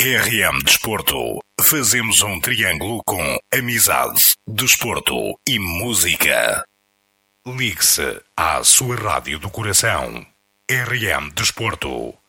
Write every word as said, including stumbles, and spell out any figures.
R M Desporto. Fazemos um triângulo com amizade, desporto e música. Ligue-se à sua rádio do coração. R M Desporto.